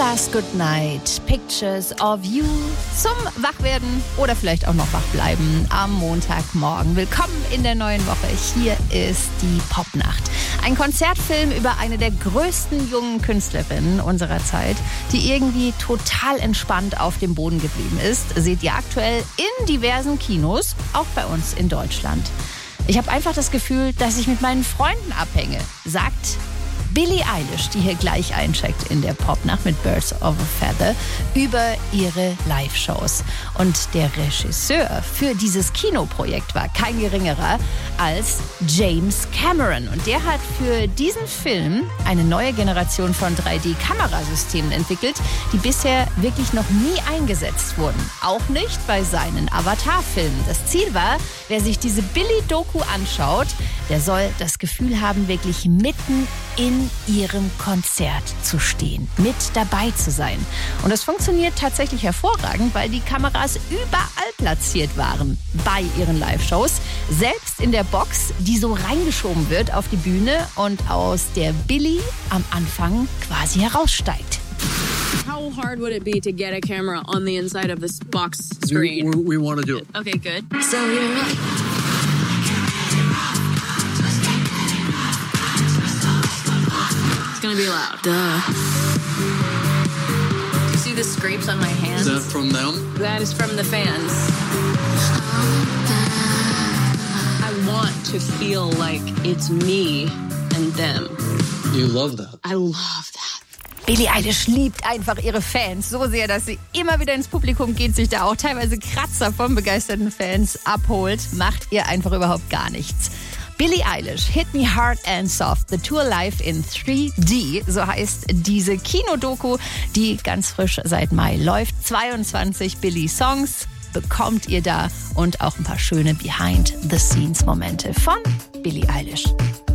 Last Good Night, Pictures of You zum Wachwerden oder vielleicht auch noch wachbleiben am Montagmorgen. Willkommen in der neuen Woche. Hier ist die Popnacht. Ein Konzertfilm über eine der größten jungen Künstlerinnen unserer Zeit, die irgendwie total entspannt auf dem Boden geblieben ist. Seht ihr aktuell in diversen Kinos, auch bei uns in Deutschland. Ich habe einfach das Gefühl, dass ich mit meinen Freunden abhänge, sagt Billie Eilish, die hier gleich eincheckt in der Popnacht mit Birds of a Feather, über ihre Live-Shows. Und der Regisseur für dieses Kinoprojekt war kein geringerer als James Cameron. Und der hat für diesen Film eine neue Generation von 3D-Kamerasystemen entwickelt, die bisher wirklich noch nie eingesetzt wurden. Auch nicht bei seinen Avatar-Filmen. Das Ziel war, wer sich diese Billie-Doku anschaut, der soll das Gefühl haben, wirklich mitten in ihrem Konzert zu stehen, mit dabei zu sein. Und das funktioniert tatsächlich hervorragend, weil die Kameras überall platziert waren bei ihren Live-Shows. Selbst in der Box, die so reingeschoben wird auf die Bühne und aus der Billie am Anfang quasi heraussteigt. How hard would it be to get a camera on the inside of this box screen? We want to do it. Okay, good. So you're right. It's gonna be loud. Duh. Do you see the scrapes on my hands? Is that from them? That is from the fans. I want to feel like it's me and them. You love that. I love that. Billie Eilish liebt einfach ihre Fans so sehr, dass sie immer wieder ins Publikum geht, sich da auch teilweise Kratzer von begeisterten Fans abholt. Macht ihr einfach überhaupt gar nichts. Billie Eilish, Hit Me Hard and Soft, The Tour Live in 3D, so heißt diese Kinodoku, die ganz frisch seit Mai läuft. 22 Billie-Songs bekommt ihr da und auch ein paar schöne Behind-the-Scenes-Momente von Billie Eilish.